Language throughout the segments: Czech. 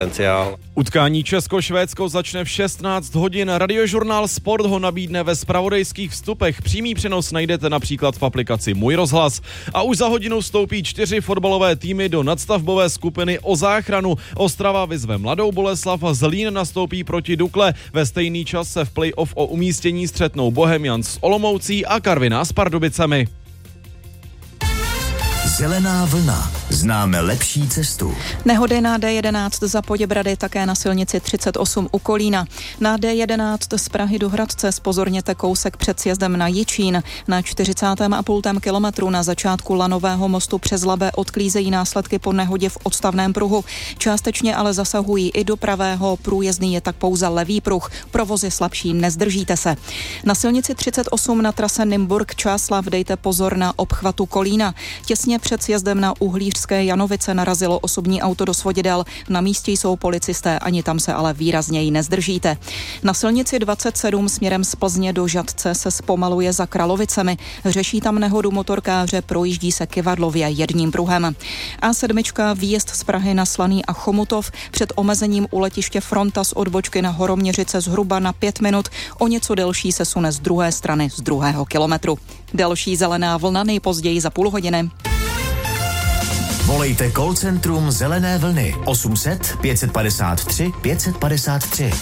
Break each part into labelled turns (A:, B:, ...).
A: Utkání Česko-Švédsko začne v 16 hodin. Radiožurnál Sport ho nabídne ve zpravodajských vstupech. Přímý přenos najdete například v aplikaci Můj rozhlas. A už za hodinu vstoupí 4 fotbalové týmy do nadstavbové skupiny o záchranu. Ostrava vyzve Mladou Boleslav, Zlín nastoupí proti Dukle. Ve stejný čas se v play-off o umístění střetnou Bohemians s Olomoucí a Karviná s Pardubicemi.
B: Zelená vlna. Známe lepší cestu.
C: Nehody na D11 za Poděbrady, také na silnici 38 u Kolína. Na D11 z Prahy do Hradce zpozorněte kousek před sjezdem na Jičín. Na 40,5 kilometru na začátku lanového mostu přes Labe odklízejí následky po nehodě v odstavném pruhu. Částečně ale zasahují i do pravého, průjezdný je tak pouze levý pruh. Provozy slabší, nezdržíte se. Na silnici 38 na trase Nymburk-Čáslav dejte pozor na obchvatu Kolína. Těsně před sjezdem na Uhlířské Janovice narazilo osobní auto do svodidel. Na místě jsou policisté, ani tam se ale výrazněji nezdržíte. Na silnici 27 směrem z Plzně do Žatce se zpomaluje za Kralovicemi. Řeší tam nehodu motorkáře, projíždí se kyvadlově jedním pruhem. A7 výjezd z Prahy na Slaný a Chomutov před omezením u letiště Fronta z odbočky na Horoměřice zhruba na 5 minut. O něco delší se sune z druhé strany z 2. kilometru. Další zelená vlna nejpozději za půl hodiny.
B: Volejte call centrum Zelené vlny 800 553 553.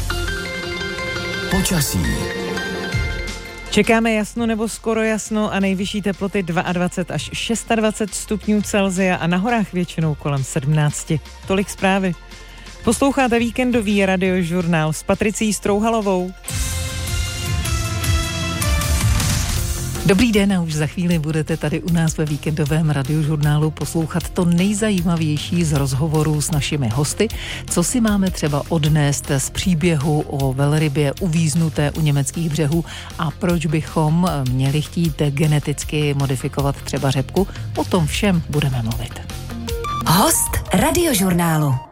B: Počasí.
D: Čekáme jasno nebo skoro jasno a nejvyšší teploty 22 až 26 stupňů Celsia a na horách většinou kolem 17. Tolik zprávy. Posloucháte víkendový radiožurnál s Patricí Strouhalovou. Dobrý den a už za chvíli budete tady u nás ve víkendovém radiožurnálu poslouchat to nejzajímavější z rozhovorů s našimi hosty, co si máme třeba odnést z příběhu o velrybě uvíznuté u německých břehů a proč bychom měli chtít geneticky modifikovat třeba řepku. O tom všem budeme mluvit.
E: Host radiožurnálu.